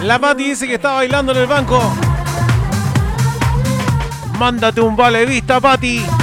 La Pati dice que está bailando en el banco. Mándate un vale vista, Pati.